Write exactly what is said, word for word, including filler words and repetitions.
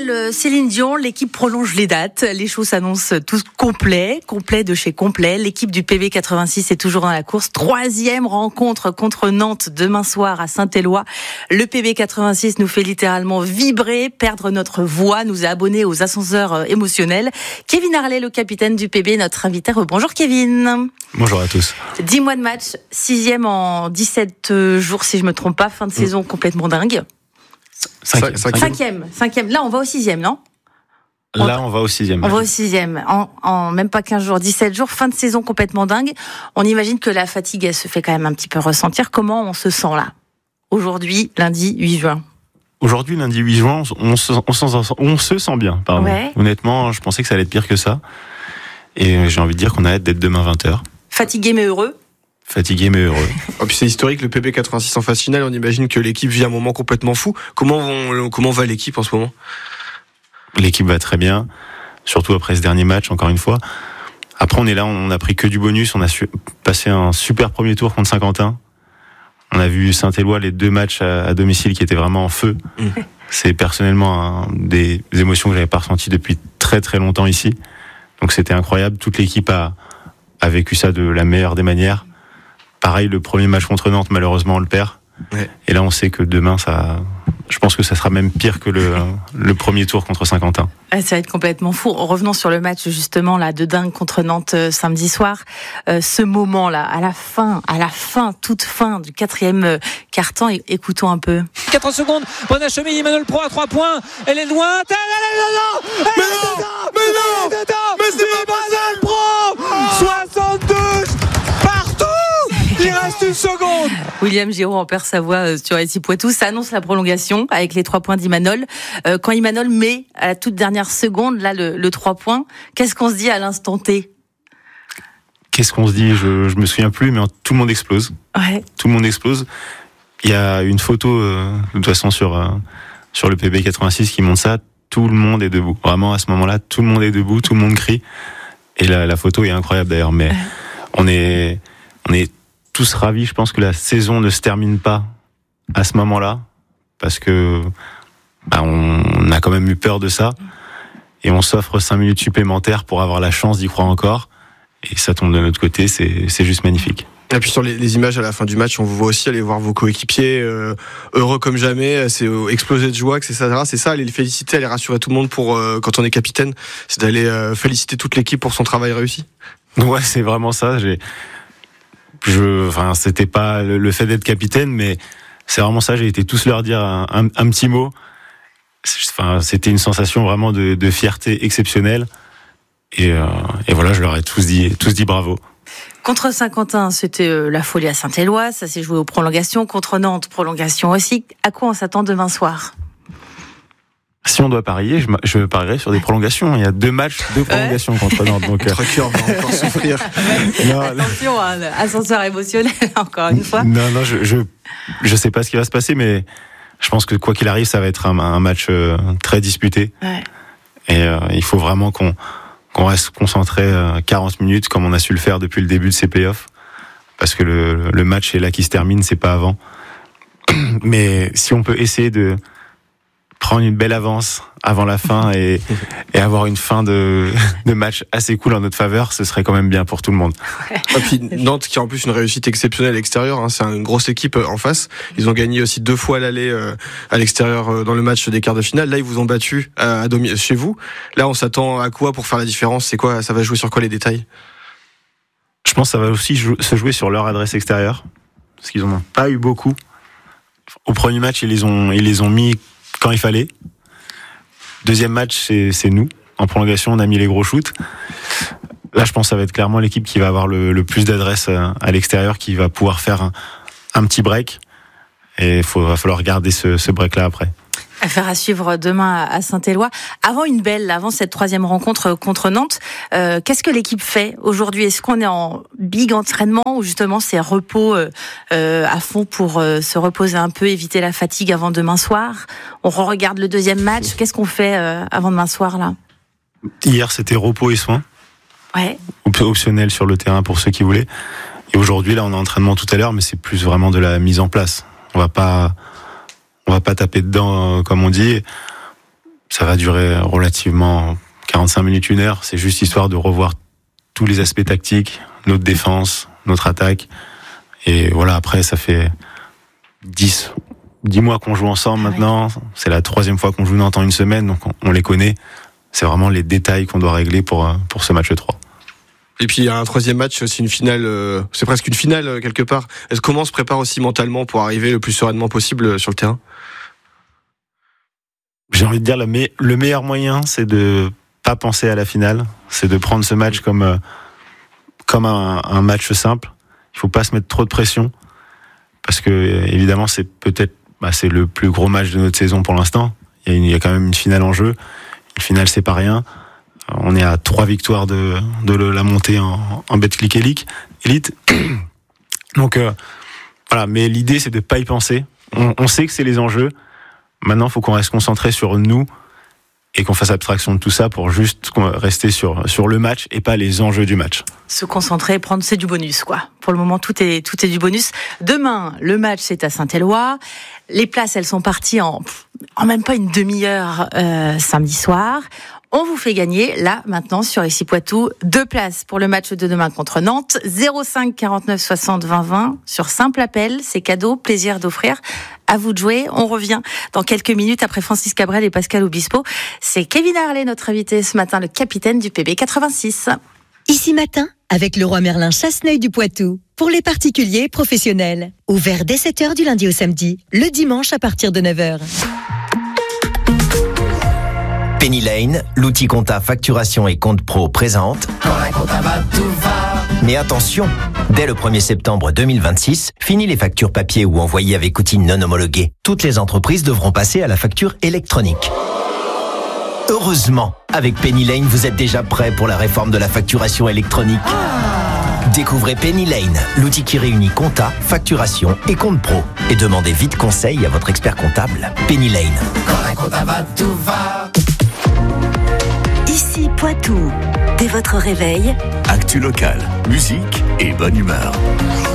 appelle Céline Dion, l'équipe prolonge les dates. Les shows s'annoncent tous complets, complets de chez complet. L'équipe du P B quatre-vingt-six est toujours dans la course. Troisième rencontre contre Nantes demain soir à Saint-Éloi. Le P B quatre-vingt-six nous fait littéralement vibrer, perdre notre voix, nous a abonnés aux ascenseurs émotionnels. Kevin Harlet, le capitaine du P B, notre invité. Bonjour Kevin. Bonjour à tous. dix mois de match, sixième en dix-sept jours si je me trompe pas, fin de saison complètement dingue. Cinquième. Cinquième. Cinquième. Cinquième. Là, on va au sixième, non ? Là, on va au sixième. On va au sixième. En, en même pas quinze jours, dix-sept jours, fin de saison complètement dingue. On imagine que la fatigue, elle se fait quand même un petit peu ressentir. Comment on se sent là ? Aujourd'hui, lundi huit juin. Aujourd'hui, lundi huit juin, on se, on se, on se sent bien. Pardon. Ouais. Honnêtement, je pensais que ça allait être pire que ça. Et j'ai envie de dire qu'on a hâte d'être demain vingt heures. Fatigué mais heureux. Fatigué mais heureux. Oh, puis c'est historique, le P B quatre-vingt-six en phase finale, on imagine que l'équipe vit un moment complètement fou. Comment, on, comment va l'équipe en ce moment ? L'équipe va très bien, surtout après ce dernier match, encore une fois. Après, on est là, on a pris que du bonus, on a su, passé un super premier tour contre Saint-Quentin. On a vu Saint-Éloi, les deux matchs à, à domicile qui étaient vraiment en feu. Mmh. C'est personnellement un, des émotions que j'avais pas ressenties depuis très très longtemps ici. Donc c'était incroyable, toute l'équipe a, a vécu ça de la meilleure des manières. Pareil, le premier match contre Nantes, malheureusement, on le perd. Ouais. Et là, on sait que demain, ça, je pense que ça sera même pire que le, le premier tour contre Saint-Quentin. Ça va être complètement fou. Revenons sur le match, justement, là, de dingue contre Nantes euh, samedi soir. Euh, ce moment-là, à la fin, à la fin, toute fin du quatrième euh, quart-temps, écoutons un peu. quatre secondes, Bonachemi, Emmanuel Pro à trois points. Elle est loin. Elle est dedans. Elle est dedans. Mais non. Elle est dedans. Mais c'est Emmanuel Pro. soixante-deux. Il reste une seconde. William Giraud en perd sa voix sur S I Poitou. Ça annonce la prolongation avec les trois points d'Imanol. Euh, quand Imanol met à la toute dernière seconde là le, le trois points, qu'est-ce qu'on se dit à l'instant T ? Qu'est-ce qu'on se dit ? Je, je me souviens plus, mais tout le monde explose. Ouais. Tout le monde explose. Il y a une photo euh, de toute façon sur euh, sur le P B quatre-vingt-six qui montre ça. Tout le monde est debout. Vraiment à ce moment-là, tout le monde est debout, tout le monde crie. Et la, la photo est incroyable d'ailleurs. Mais ouais. on est on est tous ravis. Je pense que la saison ne se termine pas à ce moment-là parce que bah, on, on a quand même eu peur de ça et on s'offre cinq minutes supplémentaires pour avoir la chance d'y croire encore et ça tombe de notre côté, c'est, c'est juste magnifique. Et puis sur les, les images à la fin du match, on vous voit aussi aller voir vos coéquipiers euh, heureux comme jamais, c'est euh, exploser de joie, et cetera. C'est ça, aller les féliciter, aller rassurer tout le monde pour euh, quand on est capitaine, c'est d'aller euh, féliciter toute l'équipe pour son travail réussi. Ouais, c'est vraiment ça. J'ai Je, enfin, c'était pas le, le fait d'être capitaine, mais c'est vraiment ça. J'ai été tous leur dire un, un, un petit mot. Enfin, c'était une sensation vraiment de, de fierté exceptionnelle. Et, euh, et voilà, je leur ai tous dit, tous dit bravo. Contre Saint-Quentin, c'était euh, la folie à Saint-Éloi. Ça s'est joué aux prolongations. Contre Nantes, prolongation aussi. À quoi on s'attend demain soir ? Si on doit parier, je, je parierais sur des prolongations. Il y a deux matchs, deux prolongations ouais. contre Nantes. Donc, notre cœur va encore souffrir. Non, attention, hein, ascenseur émotionnel, encore une fois. Non, non, je, je, je sais pas ce qui va se passer, mais je pense que quoi qu'il arrive, ça va être un, un match euh, très disputé. Ouais. Et euh, il faut vraiment qu'on, qu'on reste concentré euh, quarante minutes, comme on a su le faire depuis le début de ces playoffs. Parce que le, le match est là qui se termine, c'est pas avant. Mais si on peut essayer de prendre une belle avance avant la fin et, et avoir une fin de, de match assez cool en notre faveur, ce serait quand même bien pour tout le monde. Ouais. Et puis Nantes qui a en plus une réussite exceptionnelle à l'extérieur, hein, c'est une grosse équipe en face. Ils ont gagné aussi deux fois à l'aller euh, à l'extérieur euh, dans le match des quarts de finale. Là, ils vous ont battu à, à domi- chez vous. Là, on s'attend à quoi pour faire la différence ? C'est quoi ? Ça va jouer sur quoi les détails ? Je pense que ça va aussi jou- se jouer sur leur adresse extérieure, parce qu'ils en ont pas eu beaucoup. Au premier match, ils les ont, ils les ont mis quand il fallait. Deuxième match, c'est, c'est nous. En prolongation, on a mis les gros shoots. Là, je pense que ça va être clairement l'équipe qui va avoir le, le plus d'adresse à l'extérieur, qui va pouvoir faire un, un petit break. Et il va falloir garder ce, ce break-là après. Affaire à suivre demain à Saint-Éloi. Avant une belle, avant cette troisième rencontre contre Nantes, euh, qu'est-ce que l'équipe fait aujourd'hui ? Est-ce qu'on est en big entraînement ou justement c'est repos euh, à fond pour euh, se reposer un peu, éviter la fatigue avant demain soir ? On re-regarde le deuxième match. Qu'est-ce qu'on fait euh, avant demain soir là ? Hier, c'était repos et soins. Ouais. Optionnel sur le terrain pour ceux qui voulaient. Et aujourd'hui, là, on a entraînement tout à l'heure, mais c'est plus vraiment de la mise en place. On va pas... On va pas taper dedans, comme on dit. ça va durer relativement quarante-cinq minutes, une heure. C'est juste histoire de revoir tous les aspects tactiques, notre défense, notre attaque. Et voilà, après, ça fait dix, dix mois qu'on joue ensemble ah maintenant. Oui. C'est la troisième fois qu'on joue Nantes en une semaine, donc on, on les connaît. C'est vraiment les détails qu'on doit régler pour, pour ce match trois. Et puis il y a un troisième match, c'est une finale, euh, c'est presque une finale euh, quelque part. Est-ce comment on se prépare aussi mentalement pour arriver le plus sereinement possible sur le terrain? J'ai envie de dire le, me- le meilleur moyen, c'est de pas penser à la finale, c'est de prendre ce match comme euh, comme un, un match simple. Il faut pas se mettre trop de pression parce que évidemment c'est peut-être bah, c'est le plus gros match de notre saison pour l'instant. Il y a, une, il y a quand même une finale en jeu. Une finale, c'est pas rien. On est à trois victoires de, de la montée en, en Betclic Elite. Donc euh, voilà, mais l'idée c'est de pas y penser. On, on sait que c'est les enjeux. Maintenant, il faut qu'on reste concentré sur nous et qu'on fasse abstraction de tout ça pour juste rester sur, sur le match et pas les enjeux du match. Se concentrer, prendre, c'est du bonus, quoi. Pour le moment, tout est, tout est du bonus. Demain, le match, c'est à Saint-Éloi. Les places, elles sont parties en, en même pas une demi-heure euh, samedi soir. On vous fait gagner, là, maintenant, sur Ici Poitou, deux places pour le match de demain contre Nantes. zéro cinq quarante-neuf soixante vingt vingt sur simple appel. C'est cadeau, plaisir d'offrir. À vous de jouer. On revient dans quelques minutes après Francis Cabrel et Pascal Obispo. C'est Kevin Harley, notre invité ce matin, le capitaine du P B quatre-vingt-six. Ici Matin, avec Leroy Merlin Chasseneuil du Poitou. Pour les particuliers et professionnels. Ouvert dès sept heures du lundi au samedi. Le dimanche à partir de neuf heures. Penny Lane, l'outil compta facturation et compte pro présente. Quand la compta va, tout va. Mais attention, dès le premier septembre deux mille vingt-six, fini les factures papier ou envoyées avec outils non homologués. Toutes les entreprises devront passer à la facture électronique. Heureusement, avec Penny Lane, vous êtes déjà prêt pour la réforme de la facturation électronique. Découvrez Penny Lane, l'outil qui réunit compta, facturation et compte pro. Et demandez vite conseil à votre expert comptable. Penny Lane. Quand la compta va, tout va. Ici Poitou. Dès votre réveil, actu local, musique et bonne humeur.